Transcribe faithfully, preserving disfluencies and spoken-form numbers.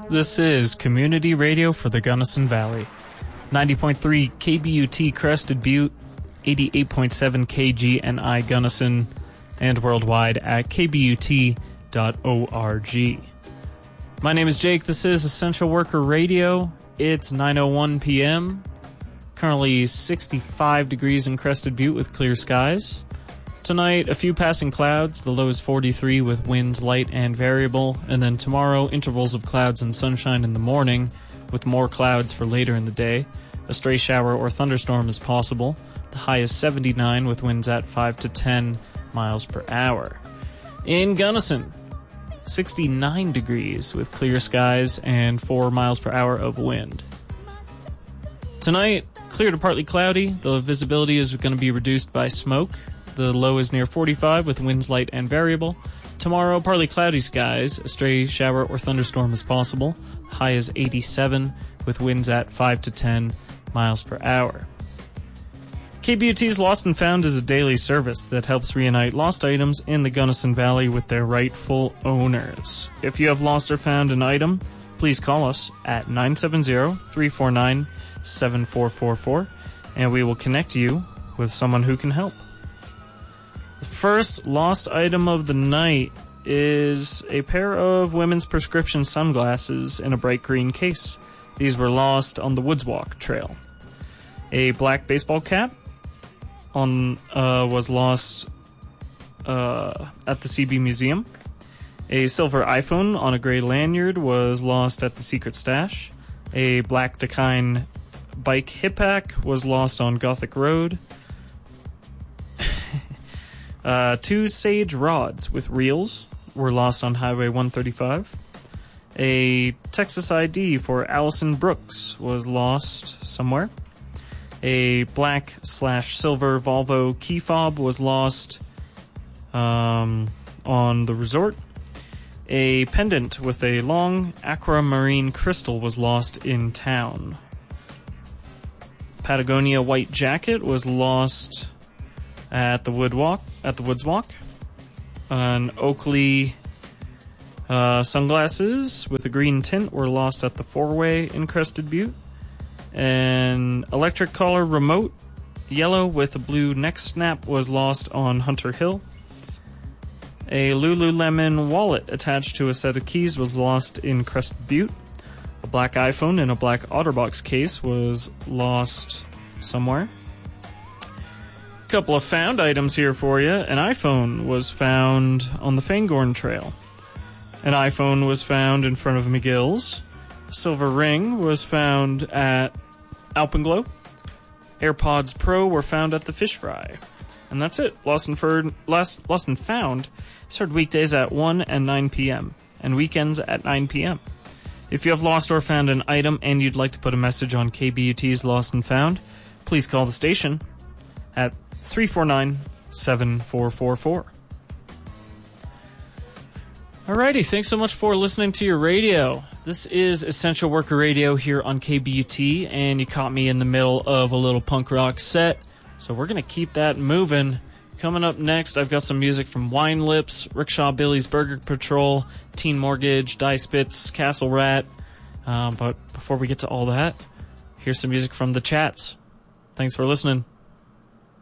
This is Community Radio for the Gunnison Valley. ninety point three K B U T Crested Butte, eighty-eight point seven K G N I Gunnison, and worldwide at k b u t dot org. My name is Jake. This is Essential Worker Radio. It's nine oh one p.m. Currently sixty-five degrees in Crested Butte with clear skies. Tonight, a few passing clouds. The low is forty-three with winds light and variable. And then tomorrow, intervals of clouds and sunshine in the morning with more clouds for later in the day. A stray shower or thunderstorm is possible. The high is seventy-nine with winds at five to ten miles per hour. In Gunnison, sixty-nine degrees with clear skies and four miles per hour of wind. Tonight, clear to partly cloudy. The visibility is going to be reduced by smoke. The low is near forty-five with winds light and variable. Tomorrow, partly cloudy skies. A stray shower or thunderstorm is possible. High is eighty-seven with winds at five to ten miles per hour. K B U T's Lost and Found is a daily service that helps reunite lost items in the Gunnison Valley with their rightful owners. If you have lost or found an item, please call us at nine seven zero, three four nine, seven four four four and we will connect you with someone who can help. The first lost item of the night is a pair of women's prescription sunglasses in a bright green case. These were lost on the Woods Walk Trail. A black baseball cap on uh, was lost uh, at the C B Museum. A silver iPhone on a gray lanyard was lost at the Secret Stash. A black Dakine bike hip pack was lost on Gothic Road. Uh, two sage rods with reels were lost on Highway one thirty-five. A Texas I D for Allison Brooks was lost somewhere. A black slash silver Volvo key fob was lost um, on the resort. A pendant with a long aquamarine crystal was lost in town. Patagonia white jacket was lost at the wood walk at the Woods Walk. An Oakley uh, sunglasses with a green tint were lost at the four-way in Crested Butte. An electric collar remote yellow with a blue neck snap was lost on Hunter Hill. A Lululemon wallet attached to a set of keys was lost in Crested Butte. A black iPhone in a black OtterBox case was lost somewhere. Couple of found items here for you. An iPhone was found on the Fangorn Trail. An iPhone was found in front of McGill's. A silver ring was found at Alpenglow. AirPods Pro were found at the Fish Fry. And that's it. Lost and, Fur- Lost, Lost and Found is heard weekdays at one and nine p.m. and weekends at nine p.m. If you have lost or found an item and you'd like to put a message on K B U T's Lost and Found, please call the station at three four nine, seven four four four. Alrighty, thanks so much for listening to your radio. This is Essential Worker Radio here on K B U T, and you caught me in the middle of a little punk rock set, so we're going to keep that moving. Coming up next, I've got some music from Wine Lips, Rickshaw Billy's Burger Patrol, Teen Mortgage, Die Spitz, Castle Rat. Um, but before we get to all that, here's some music from The Chats. Thanks for listening.